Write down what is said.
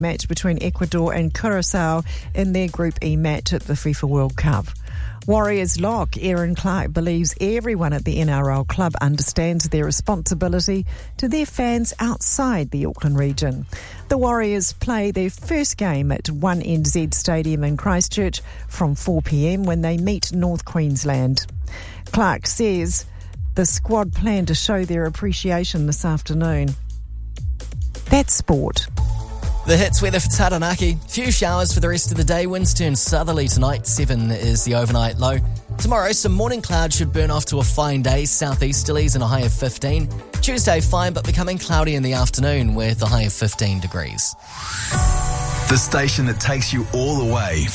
match between Ecuador and Curaçao in their Group E match at the FIFA World Cup. Warriors lock Aaron Clark believes everyone at the NRL club understands their responsibility to their fans outside the Auckland region. The Warriors play their first game at 1NZ Stadium in Christchurch from 4 p.m. when they meet North Queensland. Clark says the squad plan to show their appreciation this afternoon. That's sport. The hits weather for Taranaki. Few showers for the rest of the day. Winds turn southerly tonight. 7 is the overnight low. Tomorrow, some morning clouds should burn off to a fine day. Southeasterlies and a high of 15. Tuesday, fine but becoming cloudy in the afternoon with a high of 15 degrees. The station that takes you all the way.